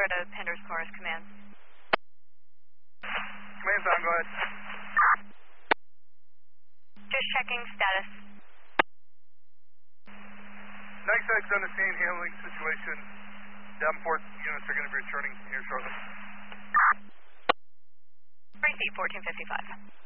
Florida, Pender's Chorus, command. Command's on, go ahead. Just checking status. NYSEG's on the scene, handling situation. Davenport units are going to be returning here shortly. Proceed, 1455.